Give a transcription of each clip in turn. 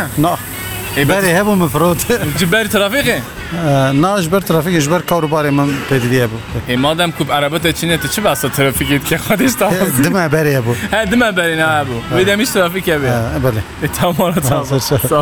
نه بری هبو مفروض جبر ترافیقه نه جبر ترافیک جبر کاروباری من پیدیه بو مادام کوب عربات چینه تو چه بسا ترافیکیت که خودش تاخذ دم بری هبو ها دم بری نه ابو ویدمیش ترافیکه بله تمام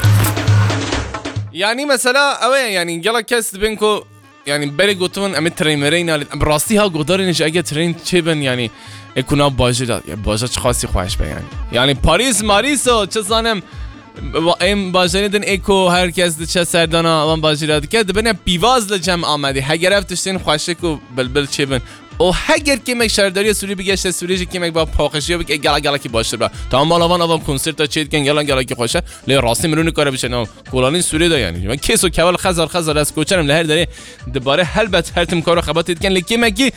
یعنی مثلا اوه یعنی گلا کس بینکو یعنی بری گوتون ام ترین مرین براستی ها گودارینش اگه ترین چه بن یعنی اکونا باجه چه خاصی خوش به یعنی پاریس ماریسو چه زانم این باجری دن اکو هر کس چه سردانا وان باجرات کرد بنا پیواز لجم آمده هگر افتشتین خوشک و بلبل چه بن او هگر که مک شهرداری سوری بگشت سوری که مک با پاخشی بک گلا کی باشه با تمام مالوان آوام کنسرت تا چیت کن گلا کی خوشه لی راستی مرونی کاره بشه نو کولانی سوری دا یعنی من کیسو کول خزر از کوچرم لهر داره دوباره هلبت هرتم کارو خباتید کن لکی مکی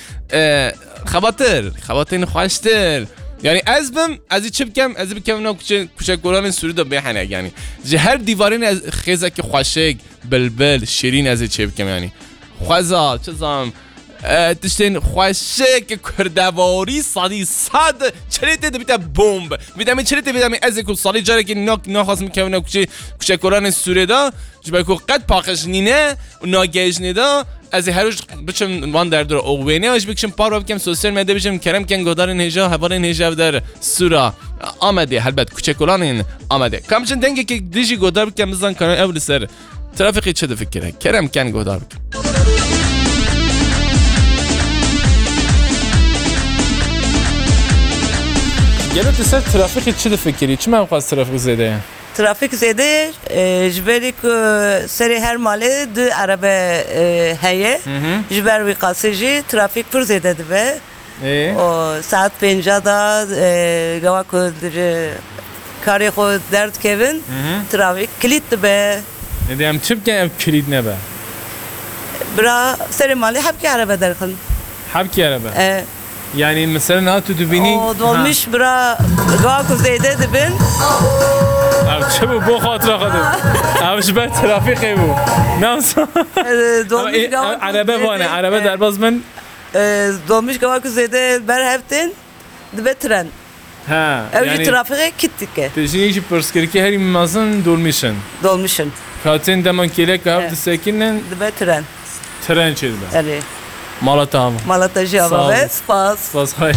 خباتین خوشتر یعنی از چه بگم از بگم نه کوچه کولان سوری دا بهنه یعنی هر دیوارین از خیزه که خوشک بلبل شیرین از چه بگم یعنی خوزا چزام تشتین خوشک کردواری صد چلیت بیت بمب بیدم چلیت بیدم از کل سالی جاره که نخواست میکنه کوچه کولان سوری دا جبه کو قد پاکش نینه و ناگهش نیدا از هر روز بچم وان در دور اوینه اش بکشم پارو بکم سوشال مدیا بچم کرم کن گودارن هجا هوارن هجا در سورا آمده البته کوچه کولان آمده کامچن دنگه که دیجی گودار بکم بزن کنه اول سر ترافیقی چه فکره کرم کن گودار بکم گلت سر ترافیقی چه فکری چه من خواست ترافیق زیاده ترافیک زیاده جبری که سری هر ماله دو عربه هیه جبر وی قاسجی ترافیک پر زیاده دبه و ساعت 50 دا گوا که کاری خود درد کبن ترافیک کلید دبه ندیم چه بگم کلید نبه برا سری ماله حب که عربه درخن حب که عربه یعنی مثلا نه تو دبینی دولمیش برا گوا که زیاده دبن چه بو خاطر خودم اوش به ترافیقی بو ناس عربه وانه عربه در باز من دولمیش گوا که زیاده بر هفتن دبه ترن ها اوجی ترافیقی کتی که تجینیش پرسکری که هری مازن دولمیشن کاتین دمان کلیک هفت سکینن دبه ترن چیز به اره مالاتا هم مالاتا جواب سپاس خواهش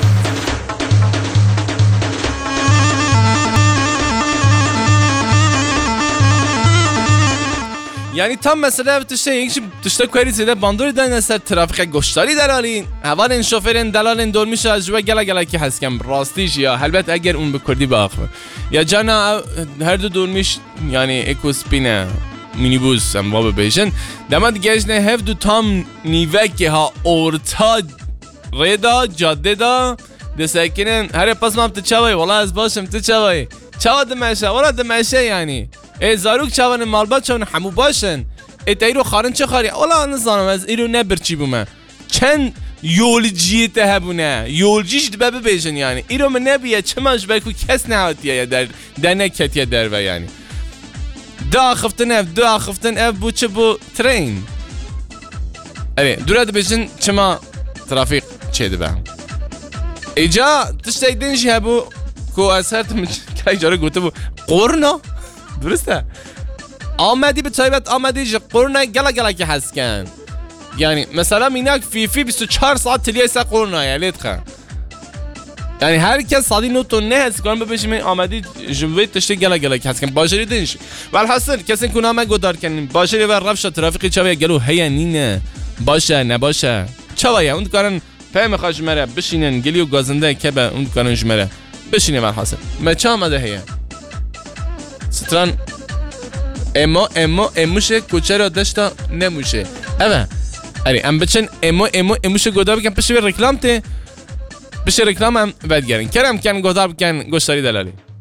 یعنی tam mesela tuşta kuyruğuyla bandori dönüşler trafik goştari deralin havalin şoförün dalalin dolmuş acaba gela ki haskem rastiş ya elbette eğer un bekurdی باخر ya cana her دو dolmuş yani ekospine minibus هم باب بیشن دمت گشنه هفت دو tam نیوه که ها orta reda cadde da destekinin her pas mı çavay vallahi az başım çavay çavadı meşe valla da meşe yani زاروک چوان مالبات چوان همو باشن ایرو خارن چه خاری اولا نزانم از ایرو نبرچی بومه چند یولجیه ته هبونه یولجیش دبه بیشن یعنی ایرو من نبیه چه منش بلکو کس نهاتیه یا در نکتیه در و یعنی دو آخفتن اف بو چه بو ترین اوه دوره بیشن چه ما ترافیق چه دبه ایجا تشتاک دنشی هبو که از هر تم که جاره گوته بو قرنا درسته آمدی به تایبت آمدی قرنه گلا که هست کن یعنی مثلا میناک فیفی 24 ساعت تلیه سا قرنه یعنی لیتخه یعنی هر کس سادی نوتون نه هست کنم ببشیم آمدی جوید تشتی گلا که هست کن باشری دنش والحصل کسی کنه همه گودار کنیم باشری و رفش ترافیقی چوه گلو هیا نینه باشه نباشه چوه اون کارن پیم خواه جمره بشینن گلیو گازنده که به اون کارن جمره بشینه والحصل ما چه آمده هیا ستران اموشه کوچه را داشتا نموشه اما ام بچن اموشه گودار بکن پشه رکلام ته پشه رکلام هم بدگرین کرم کن گودار بکن گوشتاری دلالی